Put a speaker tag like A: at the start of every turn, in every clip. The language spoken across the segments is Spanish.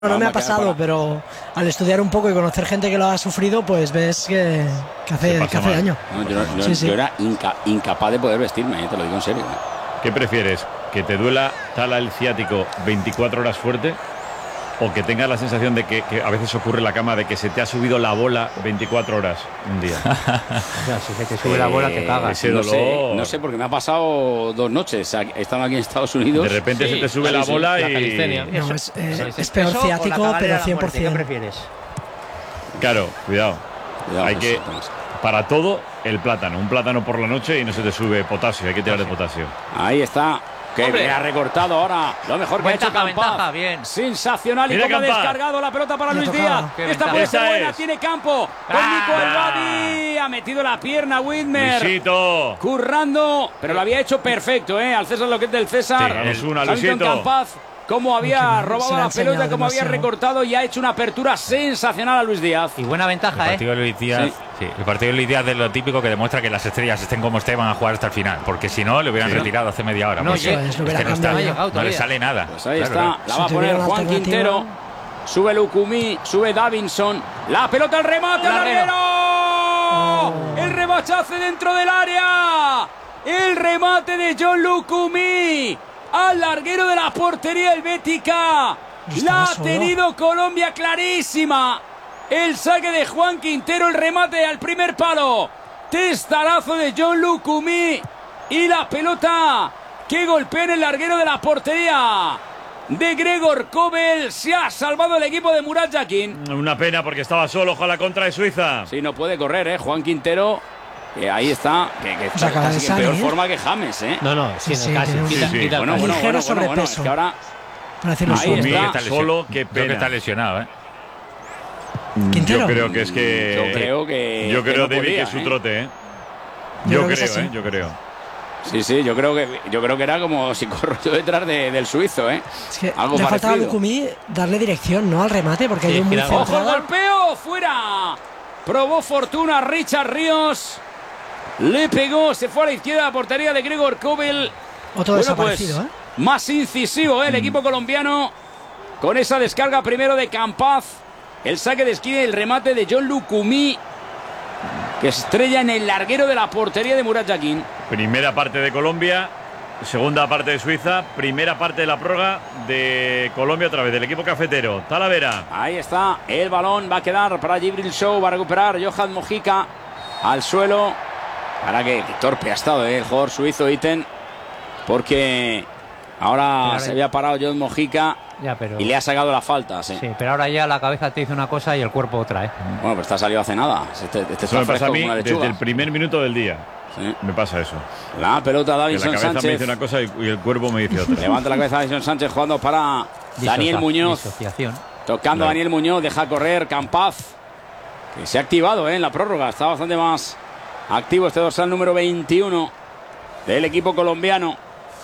A: No me ha pasado, pero al estudiar un poco y conocer gente que lo ha sufrido, pues ves que hace daño.
B: No, yo era incapaz de poder vestirme, te lo digo en serio.
C: ¿Qué prefieres? ¿Que te duela tal el ciático 24 horas fuerte? ¿O que tengas la sensación de que a veces ocurre en la cama de que se te ha subido la bola 24 horas un día?
D: O sea, si se te sube la bola te cagas.
C: Ese dolor...
B: No sé, porque me ha pasado 2 noches. Estando aquí en Estados Unidos.
C: De repente se te sube la bola y...
A: No, es peor ciático, pero 100%.
D: ¿Qué prefieres?
C: Claro, cuidado. Hay
B: pues,
C: que... Para todo, el plátano. Un plátano por la noche y no se te sube potasio. Hay que tirar de potasio.
B: Ahí está. Que me ha recortado ahora. Lo mejor que ha hecho Campaz.
D: Bien.
B: Sensacional. Y cómo ha descargado la pelota para Luis Díaz. Esta puede ser buena. Tiene campo. Con Nico El Badi. Ha metido la pierna Whitmer.
C: Luisito.
B: Currando. Pero lo había hecho perfecto, Al César lo que es del César.
C: Sí, una,
B: Luisito. Campaz. Cómo había robado la pelota, cómo había recortado y ha hecho una apertura sensacional a Luis Díaz.
D: Y buena ventaja,
E: el partido de Luis Díaz, el partido de Luis Díaz es lo típico que demuestra que las estrellas estén como estén, van a jugar hasta el final. Porque si no, le hubieran retirado hace media hora.
D: No,
E: es que no le sale nada.
B: Pues ahí está, la va a poner Juan Quintero. Sube Lucumí, sube Davinson. La pelota, el remate, el larguero. El rebachazo dentro del área. El remate de John Lucumí. Al larguero de la portería helvética. La ha tenido Colombia clarísima. El saque de Juan Quintero, el remate al primer palo. Testarazo de John Lucumí. Y la pelota que golpea en el larguero de la portería de Gregor Kobel. Se ha salvado el equipo de Murat Yakin.
C: Una pena porque estaba solo con la contra de Suiza.
B: Sí, no puede correr, Juan Quintero. Ahí está, que está casi en peor forma que James,
D: No, sí, casi.
B: Bueno, es que ahora...
C: Ahí está solo, qué pena.
E: Creo que está lesionado,
C: Yo creo que es que...
B: Yo
C: creo, David, que es su trote, Yo creo.
B: Sí, yo creo que era como si corro yo detrás del suizo,
A: Es que algo le ha faltado a Lucumí darle dirección, ¿no? Al remate, porque hay un muy centrado.
B: ¡Ojo, golpeo! ¡Fuera! Probó fortuna Richard Ríos. Le pegó, se fue a la izquierda de la portería de Gregor Kobel.
A: Otro desaparecido,
B: Más incisivo, el equipo colombiano. Con esa descarga primero de Campaz. El saque de esquina y el remate de John Lucumí, que estrella en el larguero de la portería de Murat Yakin.
C: Primera parte de Colombia, segunda parte de Suiza, primera parte de la prórroga de Colombia a través del equipo cafetero. Talavera.
B: Ahí está, el balón va a quedar para Djibril Sow, va a recuperar Johan Mojica al suelo. Ahora que torpe ha estado el jugador suizo Itten, porque ahora se había parado John Mojica y le ha sacado la falta. Sí,
D: pero ahora ya la cabeza te dice una cosa y el cuerpo otra.
B: Bueno, pues está salido hace nada.
C: Eso me pasa a mí desde el primer minuto del día.
B: Sí.
C: Me pasa eso.
B: La pelota Davinson Sánchez.
C: La cabeza me dice una cosa y el cuerpo me dice otra.
B: Levanta la cabeza Davinson Sánchez jugando para Daniel Muñoz. Tocando a Daniel Muñoz, deja correr Campaz, que se ha activado en la prórroga. Está bastante más activo este dorsal número 21 del equipo colombiano.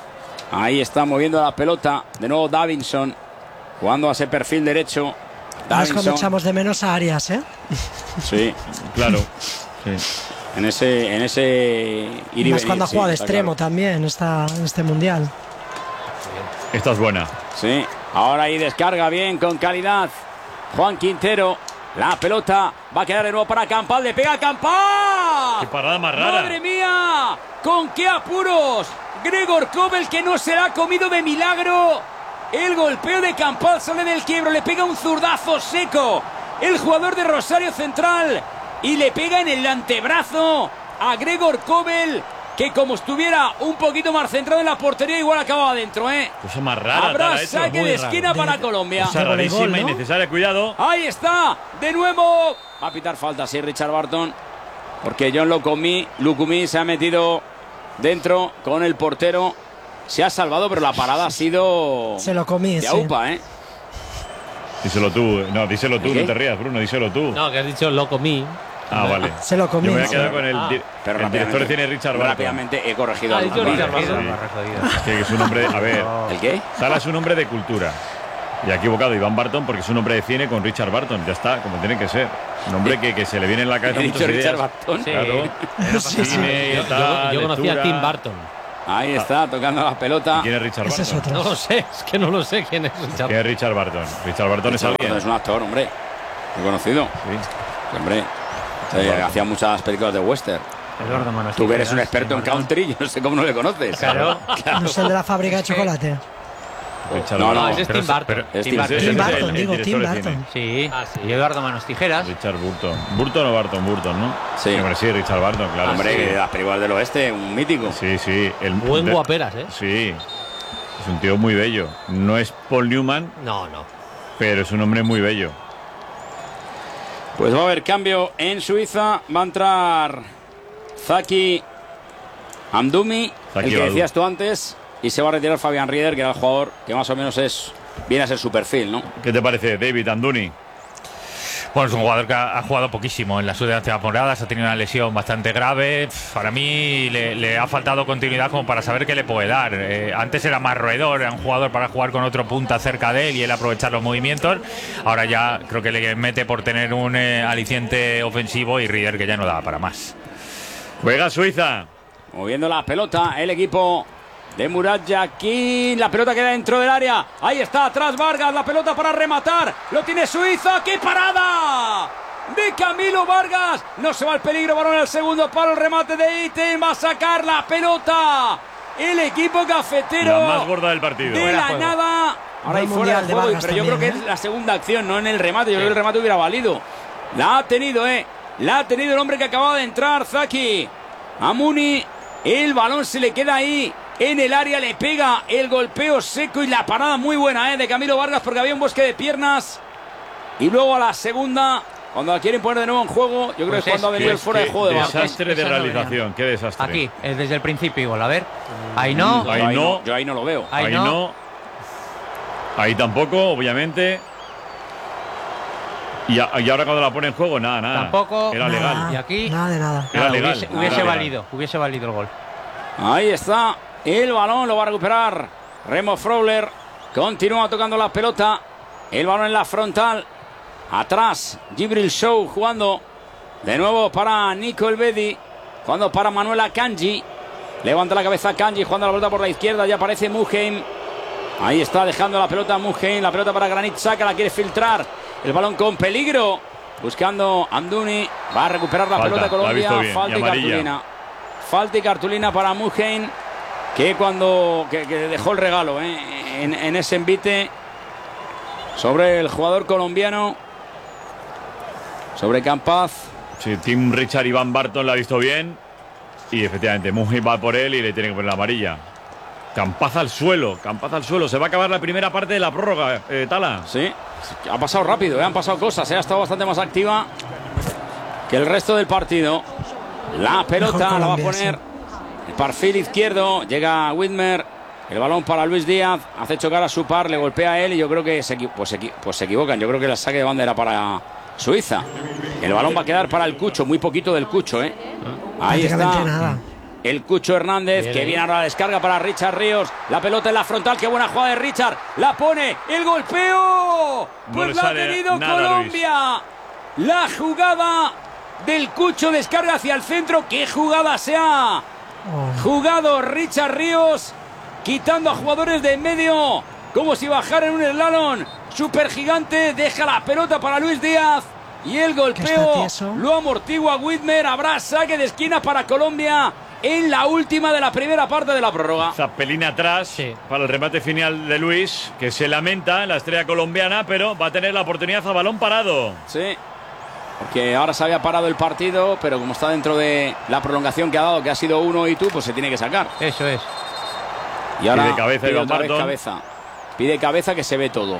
B: Ahí está moviendo la pelota. De nuevo Davinson, jugando a ese perfil derecho.
A: Es cuando echamos de menos a Arias,
B: Sí,
C: claro. Sí.
B: En ese ir y venir,
A: cuando ha jugado de extremo también en este mundial.
C: Esta es buena.
B: Sí, ahora ahí descarga bien, con calidad Juan Quintero. La pelota va a quedar de nuevo para Campaz. Le pega a Campaz.
C: ¡Qué parada más rara!
B: ¡Madre mía! ¡Con qué apuros! Gregor Kobel, que no se la ha comido de milagro. El golpeo de Campaz sale del quiebro. Le pega un zurdazo seco el jugador de Rosario Central. Y le pega en el antebrazo a Gregor Kobel, que como estuviera un poquito más centrado en la portería, igual acababa adentro,
C: Cosa más rara.
B: Habrá saque de esquina para Colombia.
C: Cosa rarísima, innecesaria, cuidado.
B: Ahí está, de nuevo. Va a pitar falta, sí, Richard Barton, porque John Lucumí se ha metido dentro con el portero. Se ha salvado, pero la parada ha sido...
A: Se lo comí,
B: de aupa,
C: Díselo tú. No, díselo tú, no te rías, Bruno, díselo tú.
D: No, que has dicho lo comí.
C: Vale.
A: Se lo comí.
C: Yo me voy a quedar con el director de cine Richard Barton.
B: Rápidamente he corregido.
D: Richard Barton.
C: Que es un hombre... A ver.
B: ¿El qué?
C: Sala es un hombre de cultura. Y ha equivocado Iván Barton porque es un hombre de cine con Richard Barton. Ya está, como tiene que ser. Un hombre que se le viene en la cabeza muchas ideas.
B: Richard Barton.
C: Claro.
A: Sí.
C: Cine,
D: Yo conocía a Tim Burton.
B: Ahí está, tocando la pelota.
C: ¿Quién es Richard
A: Ese es
C: Barton?
A: otro.
D: No lo sé, es que no lo sé quién es Richard.
C: ¿Quién es Richard Barton? Richard Barton es
B: Richard
C: alguien.
B: Barton es un actor, hombre. Muy conocido.
C: Sí.
B: Hombre. Hacía muchas películas de western.
D: Eduardo Manos
B: Tú que eres
D: Tijeras,
B: un experto en country, yo no sé cómo no le conoces.
D: Claro.
A: No es el de la fábrica de chocolate.
C: Richard
B: No,
C: Barton.
D: No, ese es
E: pero-
D: Tim Burton.
E: pero-
B: Es
E: Tim
B: Tim
E: Burton.
A: Tim
C: Ese es
A: Burton,
C: el
A: digo,
C: director
A: Tim
C: de
A: Burton.
C: cine.
D: Sí. Y Eduardo Manos Tijeras.
C: Richard Burton. ¿Burton o Barton? Burton, ¿no?
B: Sí.
C: Hombre, sí, Richard Barton, claro.
B: Hombre,
C: sí.
B: de las películas del oeste, un mítico.
C: Sí, sí.
D: Buen guaperas, ¿eh?
C: Sí. Es un tío muy bello. No es Paul Newman,
D: No, no.
C: pero es un hombre muy bello.
B: Pues va a haber cambio en Suiza. Va a entrar Zaki Amdouni,
C: Zaki
B: el que
C: Badu.
B: decías tú antes. Y se va a retirar Fabián Rieder, que era el jugador que más o menos viene a ser su perfil, ¿no?
C: ¿Qué te parece, David Amdouni?
E: Bueno, es un jugador que ha jugado poquísimo en las últimas temporadas, ha tenido una lesión bastante grave. Para mí le ha faltado continuidad como para saber qué le puede dar. Antes era más roedor, era un jugador para jugar con otro punta cerca de él y él aprovechar los movimientos. Ahora ya creo que le mete por tener un aliciente ofensivo y Rieder que ya no da para más.
C: Juega Suiza.
B: Moviendo la pelota, el equipo de Murat Yakin. La pelota queda dentro del área. Ahí está, atrás Vargas. La pelota para rematar. Lo tiene Suiza. ¡Qué parada! De Camilo Vargas. No se va el peligro. Balón al segundo palo. El remate de Iten. Va a sacar la pelota. El equipo cafetero.
C: La más gorda del partido.
B: De la nada. Ahora hay
A: Buen
B: fuera
A: mundial
B: de
A: de
B: juego.
A: Vargas
B: Pero yo creo que
A: también,
B: es la segunda acción, no en el remate. Yo creo que el remate hubiera valido. La ha tenido, La ha tenido el hombre que acababa de entrar, Zaki Amdouni. El balón se le queda ahí en el área, le pega el golpeo seco y la parada muy buena de Camilo Vargas, porque había un bosque de piernas. Y luego a la segunda, cuando la quieren poner de nuevo en juego, yo creo
D: Pues
B: que es cuando ha venido el fuera de juego de Vargas.
C: Desastre de
D: Esa no
C: realización, qué desastre.
D: Aquí, desde el principio igual. A ver. Ahí no.
C: Ahí no.
B: Yo ahí no lo veo.
D: Ahí
C: Ahí
D: no.
C: no. Ahí tampoco, obviamente. Y ahora cuando la pone en juego, nada.
D: Tampoco.
C: Era
A: Nada,
C: legal.
D: Y aquí.
A: Nada de nada.
C: Era legal.
D: Hubiese valido el gol.
B: Ahí está el balón, lo va a recuperar Remo Freuler. Continúa tocando la pelota. El balón en la frontal. Atrás, Gibril Show jugando de nuevo para Nico Elvedi. Jugando para Manuel Akanji. Levanta la cabeza Akanji, jugando la pelota por la izquierda. Ya aparece Muheim. Ahí está dejando la pelota Muheim. La pelota para Granit Xhaka, la quiere filtrar. El balón con peligro. Buscando Amdouni. Va a recuperar la pelota Colombia. Falta y cartulina. Falta y cartulina para Muheim. Que que dejó el regalo en ese envite sobre el jugador colombiano. Sobre Campaz.
C: Sí, Tim Richard Iván Barton la ha visto bien. Y efectivamente, Muheim va por él y le tiene que poner la amarilla. Campaz al suelo. Se va a acabar la primera parte de la prórroga, Tala.
B: Sí, ha pasado rápido, han pasado cosas. Ha estado bastante más activa que el resto del partido. La pelota la va a poner el perfil izquierdo. Llega Widmer. El balón para Luis Díaz. Hace chocar a su par, le golpea a él y yo creo que se equivocan. Yo creo que la saque de bandera para Suiza. El balón va a quedar para el Cucho. Muy poquito del Cucho, Ahí está.
A: Nada.
B: El Cucho Hernández, que viene ahora la descarga para Richard Ríos. La pelota en la frontal, qué buena jugada de Richard. La pone, el golpeo. Pues la ha tenido Colombia. Luis. La jugada del Cucho, descarga hacia el centro. ¡Qué jugada se ha jugado Richard Ríos! Quitando a jugadores de en medio, como si bajara en un slalom super gigante. Deja la pelota para Luis Díaz. Y el golpeo lo amortigua Widmer. Habrá saque de esquina para Colombia en la última de la primera parte de la prórroga.
C: Zapelina atrás para el remate final de Luis, que se lamenta en la estrella colombiana, pero va a tener la oportunidad a balón parado.
B: Sí, porque ahora se había parado el partido, pero como está dentro de la prolongación que ha dado, que ha sido 1 y tú, pues se tiene que sacar.
D: Eso es.
B: Y ahora
C: pide cabeza Iván
B: otra vez
C: Barton.
B: cabeza. Pide cabeza, que se ve todo.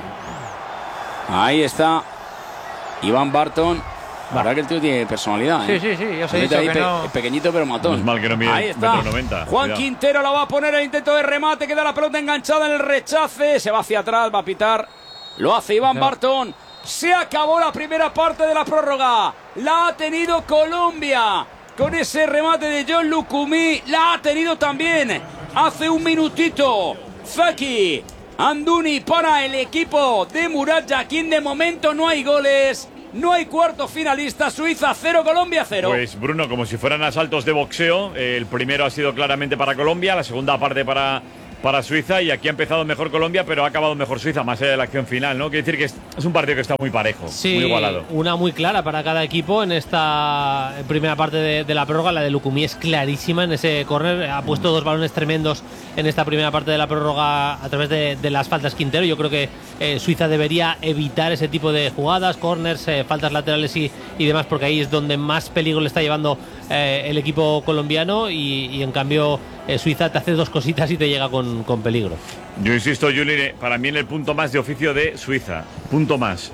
B: Ahí está Iván Barton. La verdad que el tío tiene personalidad.
D: Sí, yo os he dicho que no.
B: Pequeñito pero matón.
C: No es mal que no mide
B: Ahí está.
C: 1,90 m.
B: Juan Quintero la va a poner el intento de remate. Queda la pelota enganchada en el rechace. Se va hacia atrás, va a pitar. Lo hace Iván Barton. Se acabó la primera parte de la prórroga. La ha tenido Colombia. Con ese remate de John Lucumí. La ha tenido también hace un minutito Zaki Amdouni para el equipo de Murat Yakin. De momento no hay goles No hay cuarto finalista. Suiza 0, Colombia 0.
C: Pues Bruno, como si fueran asaltos de boxeo, el primero ha sido claramente para Colombia, la segunda parte para Suiza, y aquí ha empezado mejor Colombia, pero ha acabado mejor Suiza, más allá de la acción final, ¿no? Quiere decir que es un partido que está muy parejo,
F: sí,
C: muy igualado.
F: Una muy clara para cada equipo en esta primera parte de la prórroga. La de Lukumi es clarísima en ese córner. Ha puesto dos balones tremendos en esta primera parte de la prórroga a través de las faltas Quintero. Yo creo que Suiza debería evitar ese tipo de jugadas, córners, faltas laterales y demás, porque ahí es donde más peligro le está llevando el equipo colombiano, y en cambio Suiza te hace dos cositas y te llega con peligro.
C: Yo insisto, Juli, para mí en el punto más de oficio de Suiza, punto más.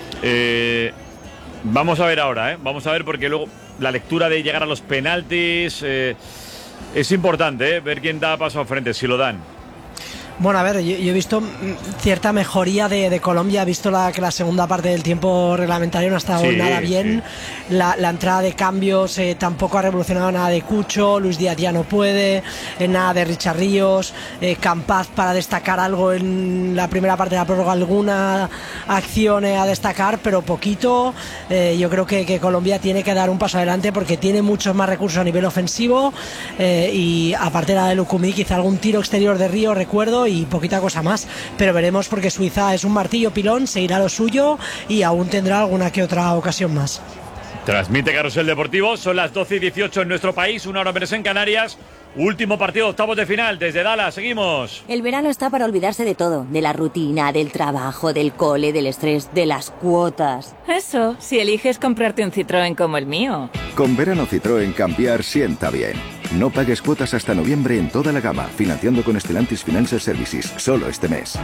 C: Vamos a ver ahora, vamos a ver, porque luego la lectura de llegar a los penaltis es importante, ver quién da paso al frente, si lo dan.
A: Bueno, a ver, yo he visto cierta mejoría de Colombia. He visto que la segunda parte del tiempo reglamentario no ha estado nada bien. Sí. La entrada de cambios tampoco ha revolucionado nada de Cucho. Luis Díaz ya no puede. Nada de Richard Ríos. Campaz, para destacar algo en la primera parte de la prórroga, alguna acción a destacar, pero poquito. Yo creo que Colombia tiene que dar un paso adelante, porque tiene muchos más recursos a nivel ofensivo. Y aparte de la de Lukumi, quizá algún tiro exterior de Río, recuerdo, y poquita cosa más, pero veremos, porque Suiza es un martillo pilón, seguirá lo suyo y aún tendrá alguna que otra ocasión más.
C: Transmite Carrusel Deportivo, son las 12:18 en nuestro país, 1 hora menos en Canarias. Último partido, octavos de final, desde Dallas, seguimos.
G: El verano está para olvidarse de todo, de la rutina, del trabajo, del cole, del estrés, de las cuotas.
H: Eso, si eliges comprarte un Citroën como el mío.
I: Con verano Citroën, cambiar sienta bien. No pagues cuotas hasta noviembre en toda la gama, financiando con Stellantis Financial Services, solo este mes.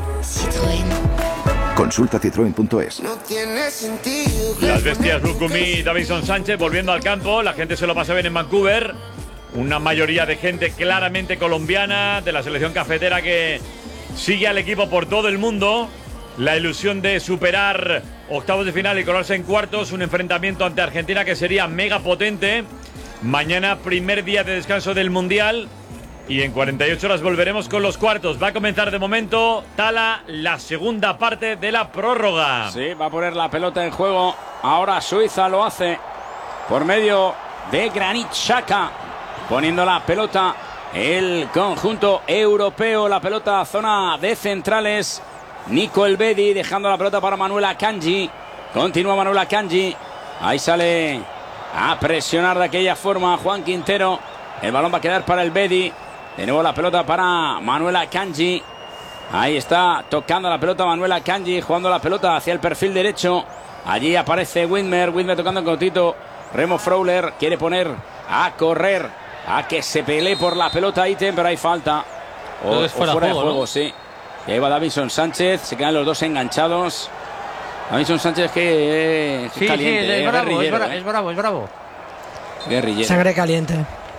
I: Citroën. Consulta citroen.es.
C: No tiene sentido. Las bestias Lukumi y Davinson Sánchez volviendo al campo, la gente se lo pasa bien en Vancouver. Una mayoría de gente claramente colombiana, de la selección cafetera, que sigue al equipo por todo el mundo. La ilusión de superar octavos de final y colarse en cuartos, un enfrentamiento ante Argentina que sería mega potente. Mañana, primer día de descanso del Mundial, y en 48 horas volveremos con los cuartos. Va a comenzar de momento, Tala, la segunda parte de la prórroga.
B: Sí, va a poner la pelota en juego. Ahora Suiza lo hace por medio de Granit Xhaka, poniendo la pelota el conjunto europeo. La pelota zona de centrales. Nico Elvedi dejando la pelota para Manuel Akanji. Continúa Manuel Akanji. Ahí sale a presionar de aquella forma Juan Quintero. El balón va a quedar para Elvedi. De nuevo la pelota para Manuel Akanji. Ahí está tocando la pelota Manuel Akanji, jugando la pelota hacia el perfil derecho. Allí aparece Widmer tocando en cortito. Remo Freuler quiere poner a correr, a que se pelee por la pelota Iten, pero hay falta. O fuera de juego, ¿no? Sí. Y ahí va Davinson Sánchez, se quedan los dos enganchados. Davinson Sánchez que
D: sí,
B: caliente,
D: sí, es bravo.
B: Guerrillero.
A: Sangre caliente.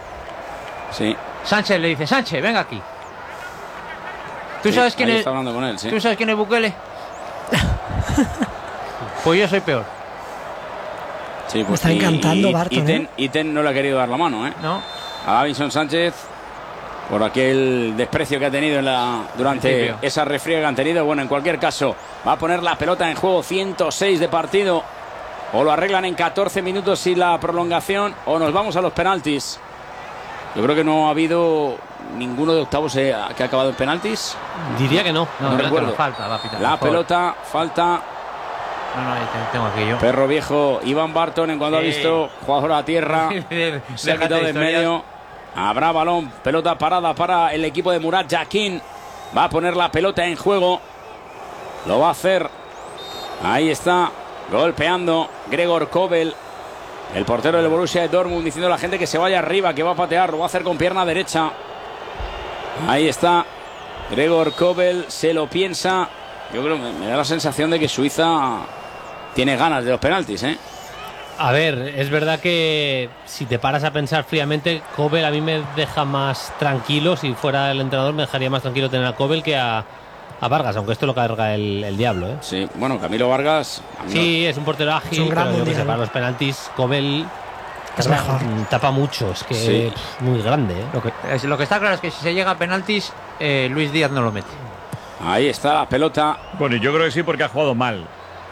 B: Sí.
D: Sánchez le dice: Sánchez, venga aquí. ¿Tú sabes quién es?
B: Está hablando con él, sí.
D: ¿Tú sabes quién es Bukele? Pues yo soy peor.
B: Sí, pues
A: me está encantando Barton.
B: Iten no le ha querido dar la mano, ¿eh?
D: No.
B: A Davinson Sánchez, por aquel desprecio que ha tenido durante esa refriega que han tenido. Bueno, en cualquier caso, va a poner la pelota en juego. 106 de partido. O lo arreglan en 14 minutos y la prolongación, o nos vamos a los penaltis. Yo creo que no ha habido ninguno de octavos que ha acabado en penaltis.
D: Diría que no.
B: No recuerdo.
D: Falta, va a pitar.
B: La pelota, falta.
D: No, tengo aquí yo.
B: Perro viejo, Iván Barton, en cuanto ha visto jugador a tierra, se ha quitado de en medio. Habrá balón, pelota parada para el equipo de Murat Yakin. Va a poner la pelota en juego. Lo va a hacer. Ahí está, golpeando Gregor Kobel, el portero del Borussia Dortmund, diciendo a la gente que se vaya arriba, que va a patear. Lo va a hacer con pierna derecha. Ahí está Gregor Kobel, se lo piensa. Yo creo que me da la sensación de que Suiza tiene ganas de los penaltis, ¿eh?
F: A ver, es verdad que si te paras a pensar fríamente, Kobel a mí me deja más tranquilo. Si fuera el entrenador, me dejaría más tranquilo tener a Kobel que a Vargas, aunque esto lo carga el diablo, ¿eh?
B: Sí, bueno, Camilo Vargas.
F: Sí, es un portero ágil,
A: es un gran
F: pero yo que sé, para los penaltis, Kobel
A: es mejor.
F: Tapa mucho, es que sí. Muy grande, ¿eh?
D: Lo que está claro es que si se llega a penaltis, Luis Díaz no lo mete.
B: Ahí está la pelota.
C: Bueno, yo creo que sí, porque ha jugado mal.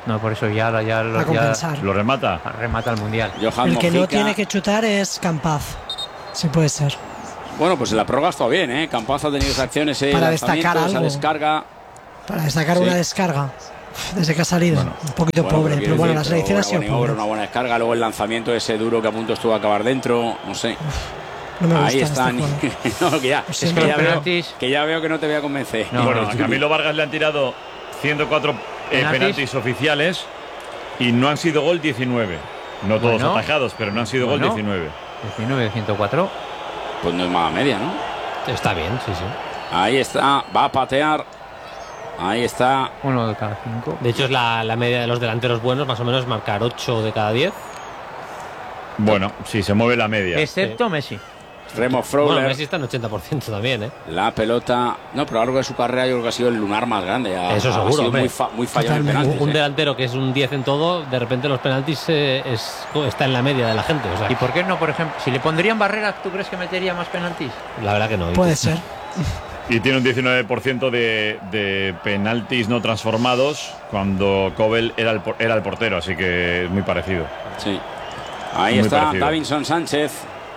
D: No, por eso ya
A: a compensar.
C: Lo remata.
D: Remata el Mundial.
A: El que no tiene que chutar es Campaz. Sí puede ser.
B: Bueno, pues en la prórroga está bien, ¿eh? Campaz ha tenido esas acciones,
A: para destacar algo.
B: Esa descarga.
A: Para destacar una descarga. Desde que ha salido. Un poquito pobre. Pero bueno, la selección ha sido pobre.
B: Una buena descarga. Luego el lanzamiento ese duro que a punto estuvo a acabar dentro. No sé.
A: No me
B: ahí
A: gusta
B: están. No, que ya veo que no te voy a convencer.
C: No, bueno, a Camilo Vargas le han tirado 104 penaltis oficiales y no han sido gol 19. No todos atajados, pero no han sido gol 19.
D: 19 de 104.
B: Pues no es mala media, ¿no?
F: Está bien, sí.
B: Ahí está, va a patear. Ahí está.
D: 1 de cada 5.
F: De hecho, es la media de los delanteros buenos, más o menos marcar 8 de cada 10.
C: Bueno, sí, se mueve la media.
D: Excepto Messi.
B: Remo Freuler.
F: Bueno, Messi está en 80% también, ¿eh?
B: La pelota. No, pero a lo largo de su carrera yo creo que ha sido el lunar más grande.
F: Eso seguro.
B: Ha sido muy fallado en penaltis.
F: Un delantero que es un 10 en todo, de repente los penaltis está en la media de la gente. O sea.
D: ¿Y por qué no, por ejemplo, si le pondrían barreras, tú crees que metería más penaltis?
F: La verdad que no.
A: Puede ser.
C: Y tiene un 19% de penaltis no transformados cuando Kobel era el portero, así que es muy parecido.
B: Sí. Ahí muy está parecido. Davinson Sánchez.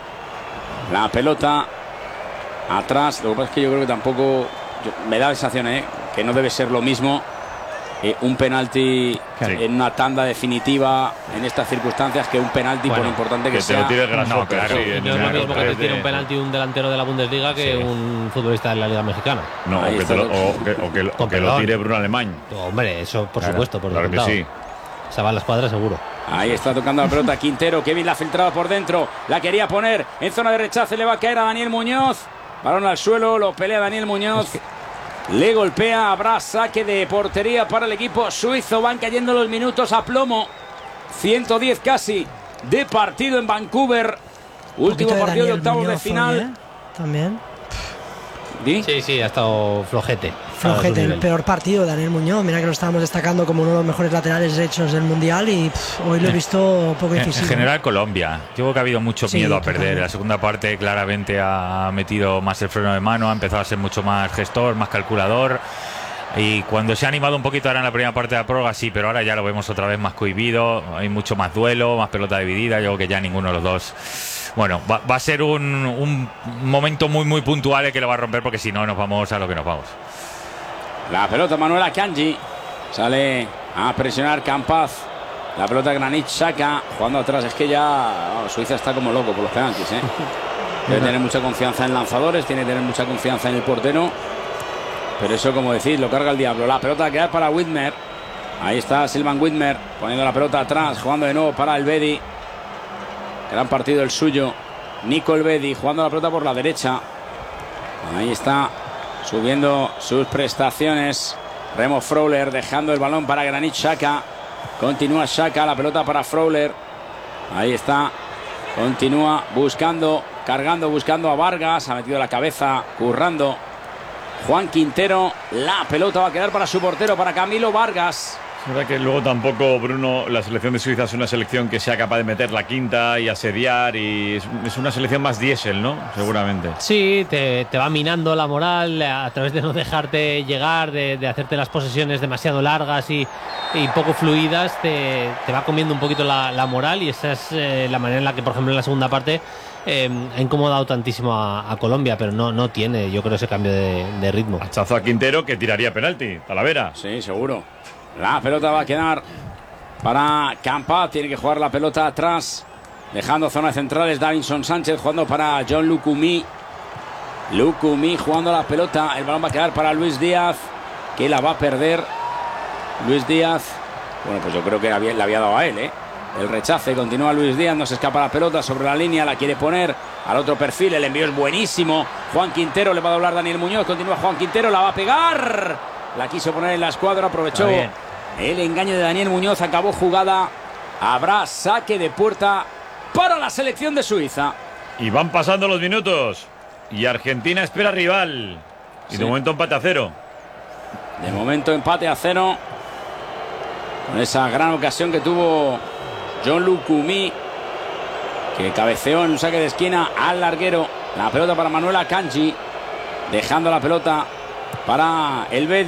B: La pelota atrás. Lo que pasa es que yo creo que tampoco me da la sensación que no debe ser lo mismo un penalti en una tanda definitiva en estas circunstancias que un penalti por importante que sea.
C: Te lo tires
F: no es lo mismo que te tire un penalti un delantero de la Bundesliga que un futbolista de la Liga Mexicana.
C: No, o que lo tire Bruno Alemán.
F: Hombre, eso por supuesto, por
C: claro que sí.
F: Se va a la escuadra seguro.
B: Ahí está tocando la pelota Quintero. Kevin la ha filtrado por dentro. La quería poner en zona de rechace. Le va a caer a Daniel Muñoz. Balón al suelo. Lo pelea Daniel Muñoz. Le golpea. Habrá saque de portería para el equipo suizo. Van cayendo los minutos a plomo. 110 casi de partido en Vancouver. Último partido de octavos de final.
A: También.
F: Sí, ha estado flojete.
A: El peor partido de Daniel Muñoz. Mira que lo estábamos destacando como uno de los mejores laterales derechos del Mundial y hoy lo he visto poco difícil.
E: En general Colombia. Yo creo que ha habido mucho miedo a perder. La segunda parte claramente ha metido más el freno de mano, ha empezado a ser mucho más gestor, más calculador. Y cuando se ha animado un poquito ahora en la primera parte de la prórroga, sí, pero ahora ya lo vemos otra vez más cohibido. Hay mucho más duelo, más pelota dividida. Yo creo que ya ninguno de los dos. Bueno, va a ser un momento muy puntual que lo va a romper, porque si no nos vamos a lo que nos vamos.
B: La pelota Manuel Akanji. Sale a presionar Campaz. La pelota Granit Xhaka jugando atrás. Es que ya Suiza está como loco por los penaltis, ¿eh? Tiene que tener mucha confianza en lanzadores, tiene que tener mucha confianza en el portero. Pero eso, como decís, lo carga el diablo. La pelota queda para Widmer. Ahí está Silvan Widmer poniendo la pelota atrás, jugando de nuevo para el Bedi. Gran partido el suyo. Nico Elvedi jugando la pelota por la derecha. Ahí está, subiendo sus prestaciones. Remo Freuler dejando el balón para Granit Xhaka. Continúa Xhaka, la pelota para Freuler. Ahí está. Continúa buscando, cargando, buscando a Vargas. Ha metido la cabeza, currando Juan Quintero. La pelota va a quedar para su portero, para Camilo Vargas.
C: Es verdad que luego tampoco, Bruno, la selección de Suiza es una selección que sea capaz de meter la quinta y asediar, y es una selección más diésel, ¿no? Seguramente.
F: Sí, te va minando la moral a través de no dejarte llegar, de hacerte las posesiones demasiado largas y poco fluidas, te va comiendo un poquito la moral, y esa es la manera en la que, por ejemplo, en la segunda parte ha incomodado tantísimo a Colombia, pero no tiene, yo creo, ese cambio de ritmo.
C: Hachazo a Quintero, que tiraría penalti. Talavera.
B: Sí, seguro. La pelota va a quedar para Campaz. Tiene que jugar la pelota atrás, dejando zonas centrales. Davinson Sánchez jugando para John Lukumi. Lukumi jugando la pelota. El balón va a quedar para Luis Díaz, que la va a perder. Luis Díaz. Bueno, pues yo creo que le había dado a él, ¿eh? El rechace. Continúa Luis Díaz. No se escapa la pelota sobre la línea. La quiere poner al otro perfil. El envío es buenísimo. Juan Quintero, le va a doblar Daniel Muñoz. Continúa Juan Quintero. La va a pegar. La quiso poner en la escuadra. Aprovechó el engaño de Daniel Muñoz. Acabó jugada. Habrá saque de puerta para la selección de Suiza.
C: Y van pasando los minutos. Y Argentina espera rival. Y de momento empate a 0.
B: De momento empate a 0. Con esa gran ocasión que tuvo John Lukumi, que cabeceó en un saque de esquina al larguero. La pelota para Manuel Akanji. Dejando la pelota para el Bedi.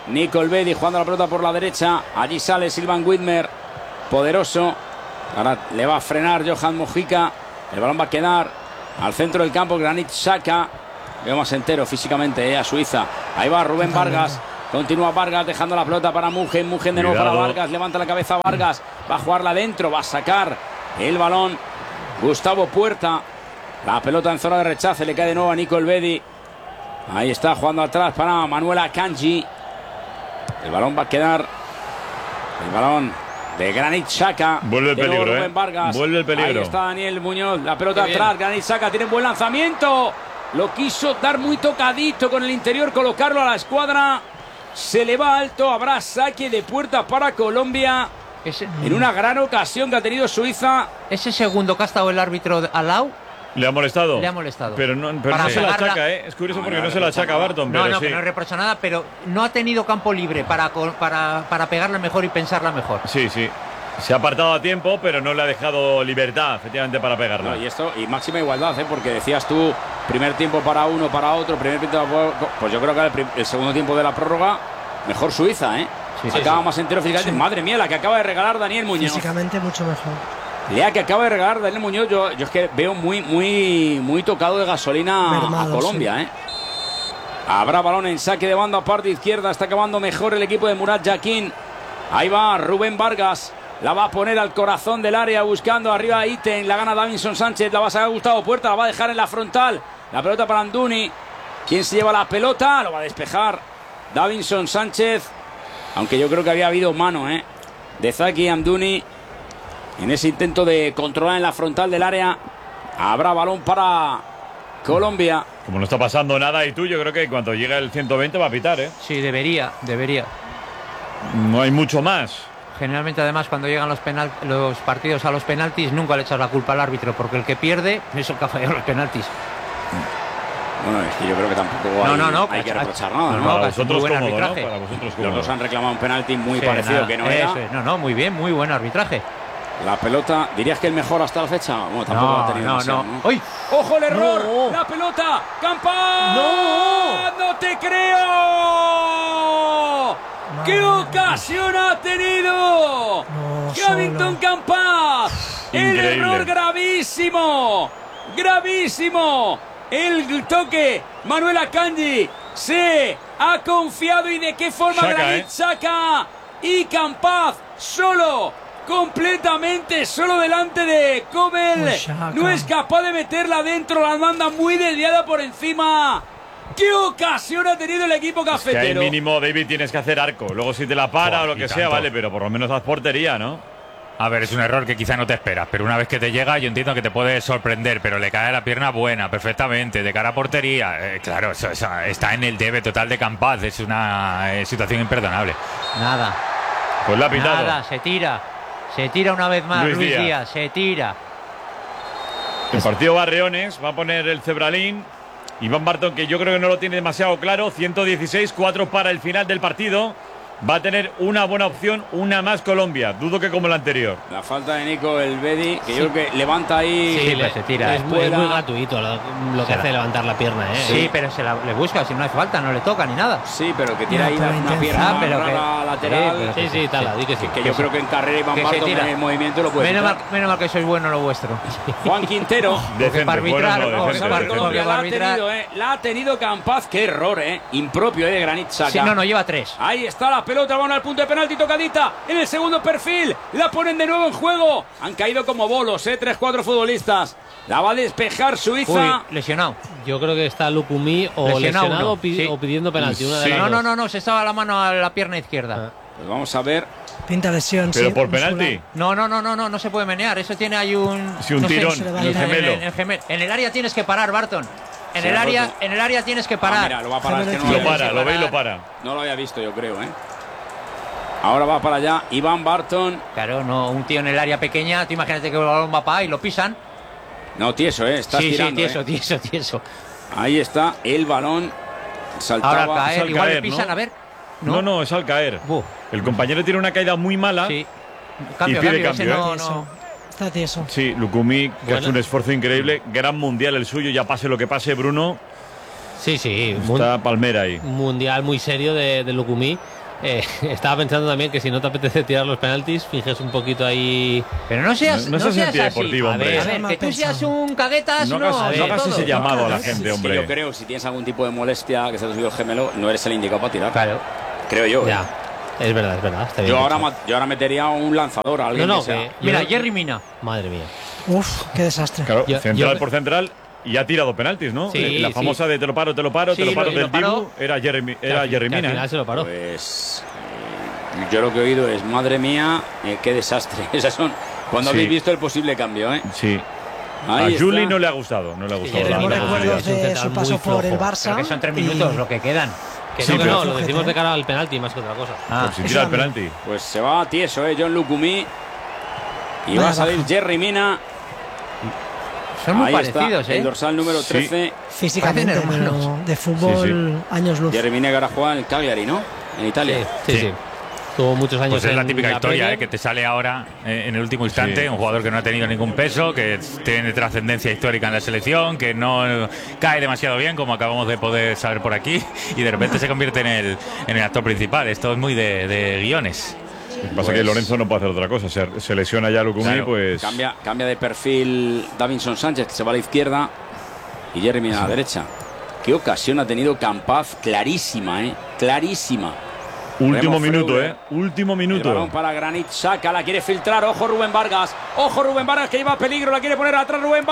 B: Nico Elvedi jugando la pelota por la derecha. Allí sale Silvan Widmer, poderoso. Ahora le va a frenar Johan Mojica. El balón va a quedar al centro del campo. Granit Xhaka. Veo más entero físicamente a Suiza. Ahí va Rubén Vargas. Continúa Vargas dejando la pelota para Mugen. Mugen de nuevo para Vargas. Levanta la cabeza Vargas. Va a jugarla adentro. Va a sacar el balón Gustavo Puerta. La pelota en zona de rechace. Le cae de nuevo a Nico Elvedi. Ahí está jugando atrás para Manuel Akanji. El balón va a quedar. El balón de Granit Xhaka.
C: Vuelve el peligro,
B: Rubén Vargas.
C: Vuelve el peligro.
B: Ahí está Daniel Muñoz. La pelota atrás. Granit Xhaka tiene un buen lanzamiento. Lo quiso dar muy tocadito con el interior. Colocarlo a la escuadra. Se le va alto. Habrá saque de puerta para Colombia. En una gran ocasión que ha tenido Suiza.
D: Ese segundo que ha estado el árbitro al lado.
C: ¿Le ha molestado?
D: Le ha molestado.
C: Pero no se la achaca, ¿eh? Es curioso porque no se la achaca a Barton.
D: No,
C: pero
D: que no reprocha nada, pero no ha tenido campo libre para pegarla mejor y pensarla mejor.
C: Sí. Se ha apartado a tiempo, pero no le ha dejado libertad, efectivamente, para pegarla.
B: No, y máxima igualdad, porque decías tú, primer tiempo para uno, para otro, primer tiempo para otro. Pues yo creo que el segundo tiempo de la prórroga, mejor Suiza, ¿eh? Acaba más entero físicamente. Madre mía, la que acaba de regalar Daniel Muñoz.
A: Físicamente mucho mejor.
B: Lea que acaba de regalar Daniel Muñoz. Yo es que veo muy tocado de gasolina a Colombia, ¿eh? Habrá balón en saque de banda, parte izquierda. Está acabando mejor el equipo de Murat Yakin. Ahí va Rubén Vargas. La va a poner al corazón del área buscando arriba a Iten. La gana Davinson Sánchez. La va a sacar Gustavo Puerta. La va a dejar en la frontal. La pelota para Amdouni. ¿Quién se lleva la pelota? Lo va a despejar Davinson Sánchez. Aunque yo creo que había habido mano, de Zaki Amdouni en ese intento de controlar en la frontal del área. Habrá balón para Colombia.
C: Como no está pasando nada y tú, yo creo que cuando llegue el 120 va a pitar, ¿eh?
D: Sí, debería.
C: No hay mucho más.
D: Generalmente, además, cuando llegan los partidos a los penaltis, nunca le echas la culpa al árbitro, porque el que pierde es el que ha fallado los penaltis.
B: Bueno, es que yo creo que tampoco hay que reprochar nada, ¿no?
C: Para vosotros
D: buen
C: cómodo, ¿no?
D: arbitraje.
C: Para vosotros
B: Los dos han reclamado un penalti muy parecido que no era.
D: No, muy bien, muy buen arbitraje.
B: La pelota, ¿dirías que el mejor hasta la fecha? Bueno, tampoco ha tenido demasiado, ¿no?
D: ¡Uy!
B: ¡Ojo el error! No. ¡La pelota! ¡Campas! ¡No te creo! ¡Qué ocasión ha tenido! ¡Gavington Campas! ¡El error gravísimo! ¡Gravísimo! El toque, Manuel Akanji se ha confiado. ¿Y de qué forma? Granit Xhaka y Campas solo, completamente solo delante de Kobel. No es capaz de meterla dentro, la manda muy desviada por encima. ¿Qué ocasión ha tenido el equipo cafetero?
C: Es que al mínimo, David, tienes que hacer arco. Luego si te la para o lo que sea, vale, pero por lo menos haz portería, ¿no?
E: A ver, es un error que quizá no te esperas, pero una vez que te llega yo entiendo que te puede sorprender, pero le cae la pierna buena, perfectamente, de cara a portería. Claro, eso está en el debe total de Campas, es una situación imperdonable.
D: Nada.
C: Pues la ha pitado.
D: Nada, se tira una vez más Luis Díaz, se tira.
C: El partido Barreones va a poner el cebralín. Iván Barton, que yo creo que no lo tiene demasiado claro, 116, 4 para el final del partido. Va a tener una buena opción, una más Colombia. Dudo que como la anterior.
B: La falta de Nico Elvedi, que yo creo que levanta ahí.
F: Sí, se tira. Es muy gratuito lo que hace levantar la pierna,
D: Sí, pero le busca, si no hace falta, no le toca ni nada.
B: Sí, pero que tira ahí una pierna rara lateral.
F: Sí, tal, di que sí.
B: Que yo creo que en carrera Iván Barton en el movimiento lo puede.
D: Menos mal que sois bueno lo vuestro.
B: Juan Quintero.
C: Decente,
D: para arbitrar,
B: la ha tenido Campas. Qué error, impropio de Granit Xhaka.
D: Sí, no, lleva 3.
B: Ahí está la pelota, van al punto de penalti, tocadita en el segundo perfil, la ponen de nuevo en juego. Han caído como bolos, 3-4 futbolistas. La va a despejar Suiza.
D: Uy, lesionado.
F: Yo creo que está Lukumi o lesionado o pidiendo penalti. Una de las dos.
D: No, se estaba la mano a la pierna izquierda.
B: Pues vamos a ver.
A: Pinta lesión.
C: ¿Pero por penalti?
D: No se puede menear. Eso tiene ahí un...
C: Sí, un tirón, el gemelo.
D: En el área tienes que parar, Barton. En el área tienes que parar.
B: Mira, lo va a parar.
C: Lo ve y lo para.
B: No lo había visto, yo creo, Ahora va para allá Iván Barton.
D: Claro, no, un tío en el área pequeña. Tú imagínate que el balón va para ahí y lo pisan.
B: No, tieso, está tirando.
D: Sí, tieso.
B: Ahí está el balón. Saltaba.
D: Ahora caer, igual
C: caer,
D: le pisan,
C: ¿no?
D: a ver.
C: No, es al caer. El compañero tiene una caída muy mala.
D: Sí.
C: Cambio.
A: Está tieso.
C: Sí, Lukumi, que hace un esfuerzo increíble. Gran mundial el suyo, ya pase lo que pase, Bruno.
F: Sí,
C: está Palmera ahí.
F: Mundial muy serio de Lukumi. Estaba pensando también que si no te apetece tirar los penaltis, fijes un poquito ahí.
D: Pero no seas
C: antideportivo, hombre.
D: A ver, que tú seas un caguetas,
C: no hagas ese llamado a la gente, hombre.
B: Yo creo que si tienes algún tipo de molestia, que se te ha subido el gemelo, no eres el indicado para tirar.
F: Claro.
B: Creo yo.
F: Ya. Es verdad. Está bien
B: yo ahora metería un lanzador a alguien que sea.
D: Mira, Jerry Mina.
F: Madre mía.
A: Uf, qué desastre.
C: Claro, central por central. Y ha tirado penaltis, ¿no?
F: Sí,
C: la famosa de te lo paro del Dibu era Jerry Mina.
F: Al final se lo paró.
B: Pues yo lo que he oído es, madre mía, qué desastre. Esas son cuando habéis visto el posible cambio, ¿eh?
C: Sí.
B: Ahí
C: a Juli no le ha gustado.
A: Tenemos recuerdos de su paso por el Barça.
D: Creo que son 3 minutos lo que quedan.
F: No, lo decimos de cara al penalti más que otra cosa.
C: Pues si tira el penalti.
B: Pues se va tieso, John Lukumi. Y va a salir Jerry Mina.
D: Son muy
B: ahí
D: parecidos,
B: está, el dorsal número 13.
A: Físicamente, pero de fútbol, años luz.
B: Jerry Mina que ahora juega en el Cagliari, ¿no? En Italia.
F: Sí. Tuvo muchos años.
E: Pues es la típica historia, que te sale ahora en el último instante. Un jugador que no ha tenido ningún peso, que tiene trascendencia histórica en la selección, que no cae demasiado bien, como acabamos de poder saber por aquí, y de repente se convierte en el actor principal. Esto es muy de guiones.
C: Lo que pasa es que Lorenzo no puede hacer otra cosa. Se lesiona ya Lukumi, claro, pues.
B: Cambia de perfil Davinson Sánchez, que se va a la izquierda, y Jerry Mina a la derecha. Qué ocasión ha tenido Campaz, clarísima, clarísima.
C: Último minuto, último minuto.
B: El balón para Granit Xhaka, la quiere filtrar. Ojo Rubén Vargas, que lleva peligro, la quiere poner atrás Rubén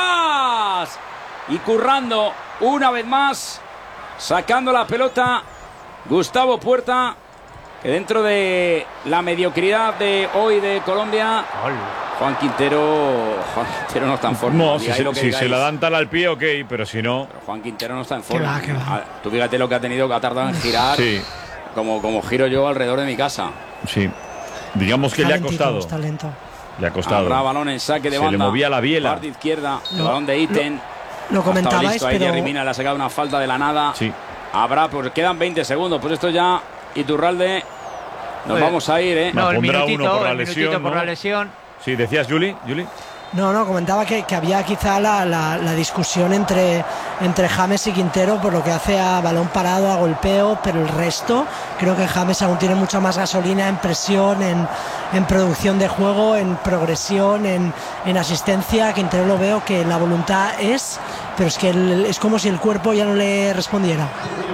B: Vargas. Y currando una vez más, sacando la pelota Gustavo Puerta, que dentro de la mediocridad de hoy de Colombia, Juan Quintero no está en forma.
C: No, si se la dan tal al pie, ok, pero si no.
B: Pero Juan Quintero no está en forma.
A: ¿Qué va?
B: Tú fíjate lo que ha tardado en girar.
C: Sí.
B: Como giro yo alrededor de mi casa.
C: Sí. Digamos que le ha costado. Le ha costado.
B: Habrá balón en saque de banda.
C: Se le movía la biela.
B: Parte izquierda. Balón de Iten.
A: Lo comentabais,
B: pero Jerry Mina le ha sacado una falta de la nada.
C: Sí.
B: Habrá, pues quedan 20 segundos. Pues esto ya, Iturralde. Nos vamos a ir,
D: No, el
C: pondrá
D: minutito,
C: uno por
D: la lesión.
C: Sí, decías, Juli.
A: No, comentaba que había quizá la discusión entre James y Quintero por lo que hace a balón parado, a golpeo, pero el resto creo que James aún tiene mucha más gasolina en presión, en producción de juego, en progresión, en asistencia. Quintero lo veo que la voluntad pero es que es como si el cuerpo ya no le respondiera.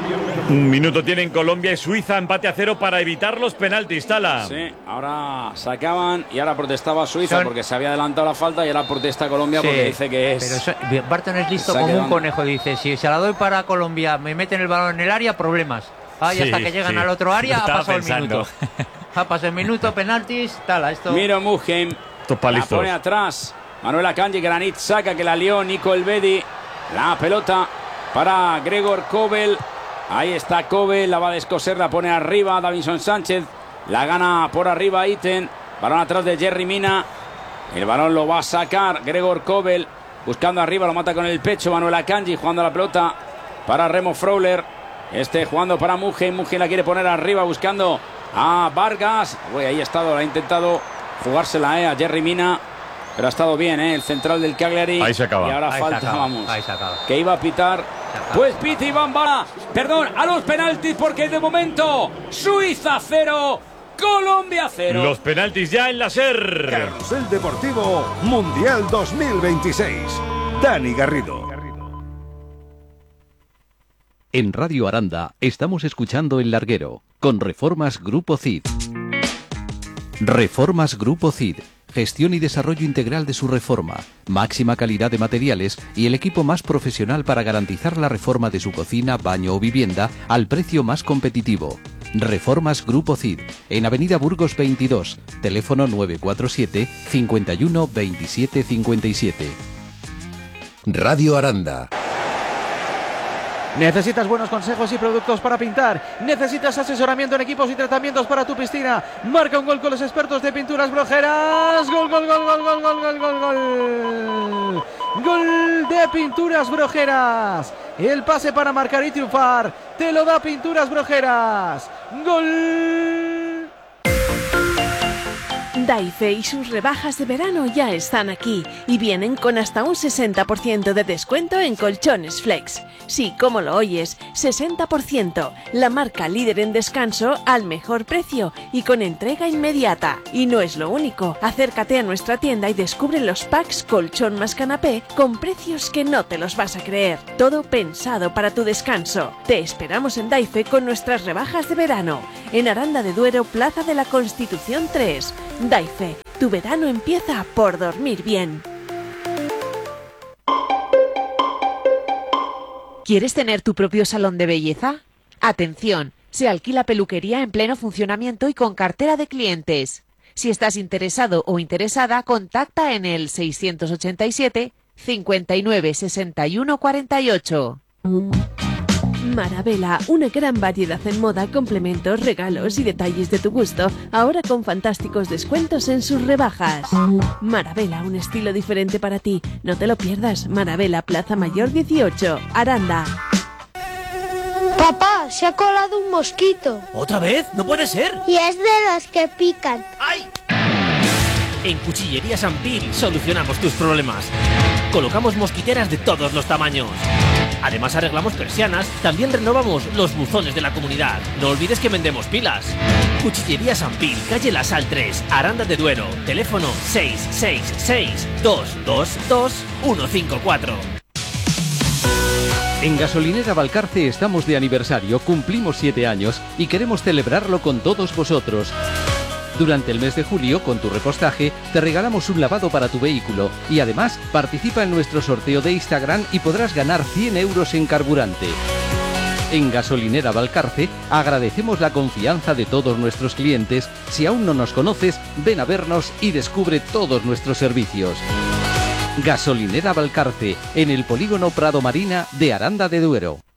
C: Un minuto tienen Colombia y Suiza, empate a 0 para evitar los penaltis, Tala.
B: Sí, ahora sacaban y ahora protestaba Suiza porque se había adelantado la falta y ahora protesta Colombia porque dice que es.
D: Pero Barton es listo como un conejo, dice, si se la doy para Colombia, me meten el balón en el área, problemas. Y hasta que llegan al otro área ha pasado el minuto. Ha pasado el minuto, penaltis, Tala, esto.
B: Miro Mugen, la pone atrás, Manuel Akanji, Granit Xhaka que la lió, Nico Elvedi, la pelota para Gregor Kobel. Ahí está Kobel, la va a descoser, la pone arriba Davinson Sánchez, la gana por arriba Iten, balón atrás de Jerry Mina, el balón lo va a sacar Gregor Kobel, buscando arriba, lo mata con el pecho Manuel Akanji, jugando la pelota para Remo Freuler, jugando para Mugen, la quiere poner arriba, buscando a Vargas, ahí ha estado, la ha intentado jugársela a Jerry Mina, pero ha estado bien, el central del Cagliari.
C: Ahí se acaba.
B: Y ahora
D: ahí
B: falta, vamos,
D: ahí se acaba.
B: que iba a pitar. Pues pita Iván Bala, a los penaltis porque de momento Suiza 0, Colombia 0.
C: Los penaltis ya en la SER.
J: Carrusel Deportivo Mundial 2026. Dani Garrido.
K: En Radio Aranda estamos escuchando El Larguero con Reformas Grupo CID. Reformas Grupo CID. Gestión y desarrollo integral de su reforma, máxima calidad de materiales y el equipo más profesional para garantizar la reforma de su cocina, baño o vivienda al precio más competitivo. Reformas Grupo CID, en Avenida Burgos 22, teléfono 947 51 27 57.
J: Radio Aranda.
L: ¿Necesitas buenos consejos y productos para pintar? ¿Necesitas asesoramiento en equipos y tratamientos para tu piscina? Marca un gol con los expertos de Pinturas Brojeras. ¡Gol, gol, gol, gol, gol, gol, gol, gol, gol! ¡Gol de Pinturas Brojeras! El pase para marcar y triunfar te lo da Pinturas Brojeras. ¡Gol!
M: Daife y sus rebajas de verano ya están aquí y vienen con hasta un 60% de descuento en colchones Flex. Sí, como lo oyes, 60%. La marca líder en descanso al mejor precio y con entrega inmediata. Y no es lo único. Acércate a nuestra tienda y descubre los packs colchón más canapé con precios que no te los vas a creer. Todo pensado para tu descanso. Te esperamos en Daife con nuestras rebajas de verano. En Aranda de Duero, Plaza de la Constitución 3. Daife, tu verano empieza por dormir bien.
N: ¿Quieres tener tu propio salón de belleza? Atención, se alquila peluquería en pleno funcionamiento y con cartera de clientes. Si estás interesado o interesada, contacta en el 687 59 61 48.
M: Marabela, una gran variedad en moda, complementos, regalos y detalles de tu gusto, ahora con fantásticos descuentos en sus rebajas. Marabela, un estilo diferente para ti. No te lo pierdas. Marabela, Plaza Mayor 18, Aranda.
O: Papá, se ha colado un mosquito.
P: ¿Otra vez? ¡No puede ser!
O: Y es de las que pican.
P: ¡Ay! En Cuchillería San Pil solucionamos tus problemas. Colocamos mosquiteras de todos los tamaños. Además arreglamos persianas, también renovamos los buzones de la comunidad. No olvides que vendemos pilas. Cuchillería San Pil, calle La Sal 3, Aranda de Duero. Teléfono 666-222-154.
K: En Gasolinera Valcarce estamos de aniversario, cumplimos 7 años y queremos celebrarlo con todos vosotros. Durante el mes de julio, con tu repostaje, te regalamos un lavado para tu vehículo y además participa en nuestro sorteo de Instagram y podrás ganar 100 euros en carburante. En Gasolinera Valcarce agradecemos la confianza de todos nuestros clientes. Si aún no nos conoces, ven a vernos y descubre todos nuestros servicios. Gasolinera Valcarce, en el polígono Prado Marina de Aranda de Duero.